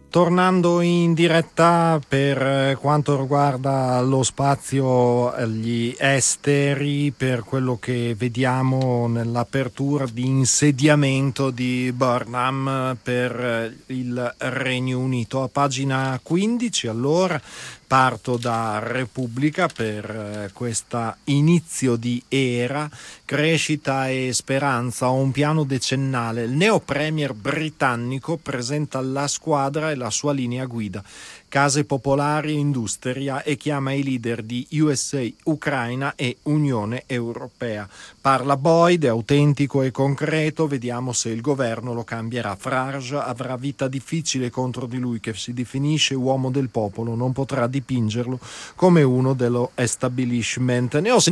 Tornando in diretta per quanto riguarda lo spazio agli esteri, per quello che vediamo nell'apertura di insediamento di Burnham per il Regno Unito. A pagina 15, allora, parto da Repubblica per questo inizio di era, crescita e speranza, un piano decennale. Il neo premier britannico presenta la squadra e la sua linea guida. Case popolari e industria e chiama i leader di USA, Ucraina e Unione Europea. Parla Boyd, è autentico e concreto, vediamo se il governo lo cambierà. Farage avrà vita difficile contro di lui che si definisce uomo del popolo, non potrà dipingerlo come uno dello establishment. Ne ho